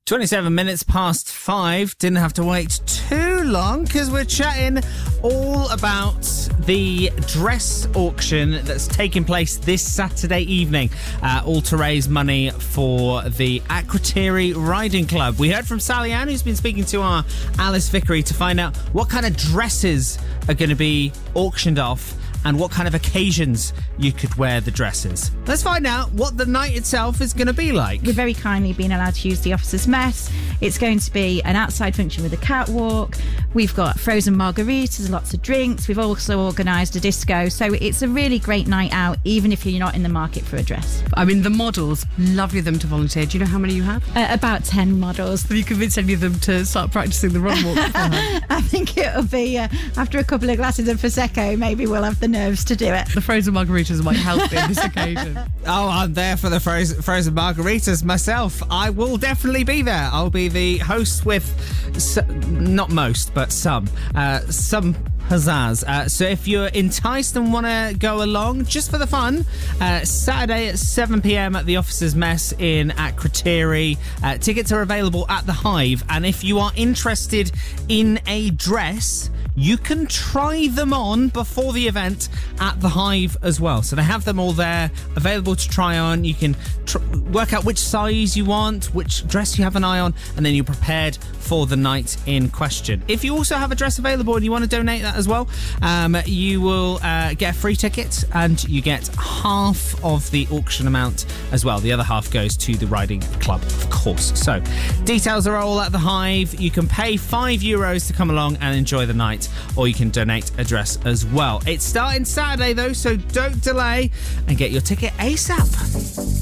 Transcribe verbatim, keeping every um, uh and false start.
twenty-seven minutes past five. Didn't have to wait too long because we're chatting all about the dress auction that's taking place this Saturday evening. Uh, all to raise money for the Akrotiri Riding Club. We heard from Sally Ann, who's been speaking to our Alice Vickery to find out what kind of dresses are going to be auctioned off and what kind of occasions you could wear the dresses. Let's find out what the night itself is going to be like. We're very kindly being allowed to use the officers' mess. It's going to be an outside function with a catwalk. We've got frozen margaritas, lots of drinks. We've also organised a disco. So it's a really great night out, even if you're not in the market for a dress. I mean, the models, lovely of them to volunteer. Do you know how many you have? Uh, about ten models. Have you convinced any of them to start practising the run walk? I think it'll be, uh, after a couple of glasses of Prosecco, maybe we'll have the nerves to do it. The frozen margaritas might help in this occasion. Oh, I'm there for the frozen, frozen margaritas myself. I will definitely be there. I'll be the host with, s- not most, but some, uh, some pizzazz. Uh, so if you're enticed and want to go along, just for the fun, uh, Saturday at seven p.m. at the Officers' Mess in Akrotiri. Uh, tickets are available at the Hive, and if you are interested in a dress, you can try them on before the event at the Hive as well. So they have them all there, available to try on. You can tr- work out which size you want, which dress you have an eye on, and then you're prepared for the night in question. If you also have a dress available and you want to donate that as well, um, you will uh, get a free ticket and you get half of the auction amount as well. The other half goes to the riding club, of course. So details are all at the Hive. You can pay five euros to come along and enjoy the night, or you can donate a dress as well. It's starting Saturday though, so don't delay and get your ticket ASAP.